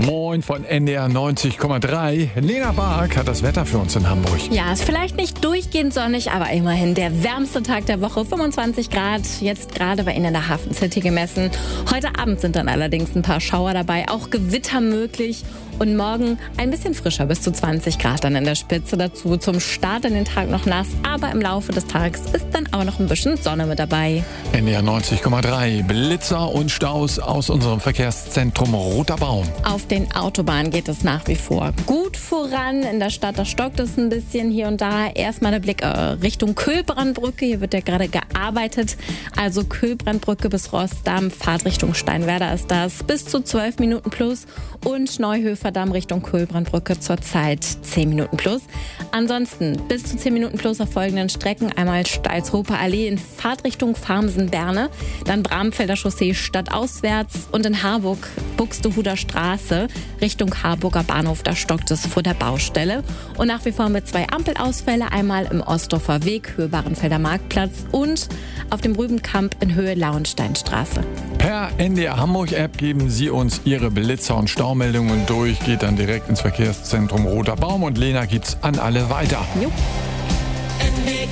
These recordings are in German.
Moin von NDR 90,3. Lena Bark hat das Wetter für uns in Hamburg. Ja, ist vielleicht nicht durchgehend sonnig, aber immerhin der wärmste Tag der Woche. 25 Grad, jetzt gerade bei Ihnen in der Hafen City gemessen. Heute Abend sind dann allerdings ein paar Schauer dabei, auch Gewitter möglich. Und morgen ein bisschen frischer, bis zu 20 Grad dann in der Spitze. Dazu zum Start in den Tag noch nass, aber im Laufe des Tages ist dann auch noch ein bisschen Sonne mit dabei. NDR 90,3. Blitzer und Staus aus unserem Verkehrszentrum Roter Baum. Auf den Autobahnen geht es nach wie vor gut voran. In der Stadt, da stockt es ein bisschen hier und da. Erstmal der Blick Richtung Köhlbrandbrücke. Hier wird ja gerade gearbeitet. Also Köhlbrandbrücke bis Rossdamm, Fahrtrichtung Steinwerder ist das. Bis zu 12 Minuten plus. Und Neuhöferdamm Richtung Köhlbrandbrücke zurzeit 10 Minuten plus. Ansonsten bis zu 10 Minuten plus auf folgenden Strecken. Einmal Stalzhofer Allee in Fahrtrichtung Farmsen-Berne. Dann Bramfelder Chaussee stadtauswärts. Und in Harburg Buxtehuder Straße Richtung Harburger Bahnhof. Da stockt es vor der Baustelle. Und nach wie vor mit 2 Ampelausfälle. Einmal im Ostdorfer Weg, Höhe Bahrenfelder Marktplatz und auf dem Rübenkamp in Höhe Lauensteinstraße. Per NDR Hamburg App geben Sie uns Ihre Blitzer- und Staumeldungen durch. Geht dann direkt ins Verkehrszentrum Roter Baum und Lena gibt's an alle weiter. Jo. NDR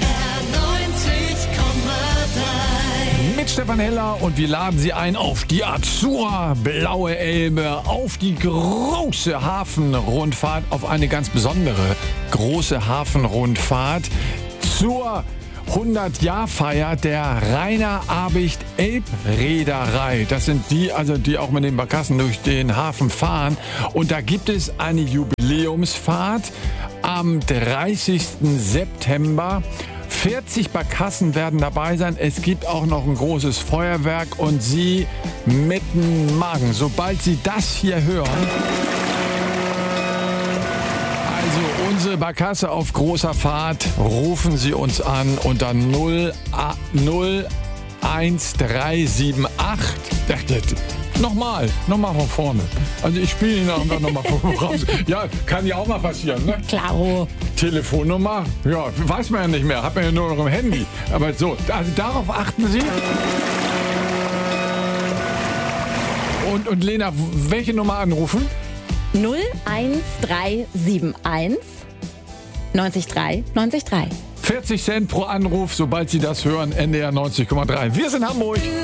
90,3. Mit Stefan Heller und wir laden Sie ein auf die Azur, Blaue Elbe, auf die große Hafenrundfahrt, auf eine ganz besondere große Hafenrundfahrt zur 100-Jahr-Feier der Rainer Abicht Elbreederei. Das sind die auch mit den Barkassen durch den Hafen fahren. Und da gibt es eine Jubiläumsfahrt am 30. September. 40 Barkassen werden dabei sein. Es gibt auch noch ein großes Feuerwerk und Sie mitmachen. Sobald Sie das hier hören, also unsere Barkasse auf großer Fahrt, rufen Sie uns an unter 01378. Nochmal von vorne. Also ich spiele Ihnen einfach nochmal voraus. Ja, kann ja auch mal passieren, ne? Klaro. Telefonnummer? Ja, weiß man ja nicht mehr. Hat man ja nur noch im Handy. Aber so, also darauf achten Sie. Und Lena, welche Nummer anrufen? 01371 93 93. 40 Cent pro Anruf, sobald Sie das hören. NDR 90,3. Wir sind Hamburg.